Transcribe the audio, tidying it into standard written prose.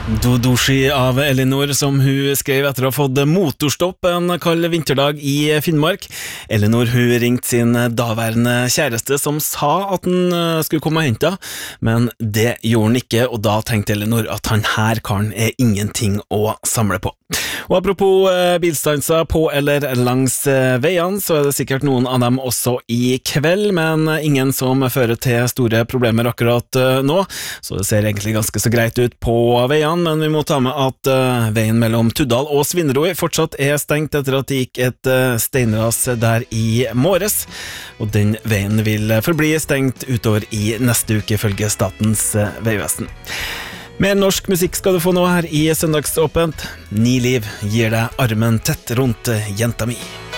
Dodoshi av Elinor, som hun skrev etter å ha fått motorstopp en kald vinterdag i Finnmark. Elinor hun ringte sin daværende kjæreste som sa at han skulle komme og hente, men det gjorde han ikke, og da tenkte Elinor at han her karen er ingenting å samle på. Og apropos bilstanser på eller langs veiene, så er det sikkert noen av dem også i kveld, men ingen som fører til store problemer akkurat nå, så det ser egentlig ganske så greit ut på veiene. Men vi må ta med at veien mellom Tuddal og Svinneroi fortsatt er stengt etter at det gikk et steinras der i morges, og den veien vil forbli stengt utover i neste uke ifølge Statens vegvesen. Mer norsk musikk skal du få nå her i Søndagsåpent. 9 liv gir deg armen tett rundt jenta mi.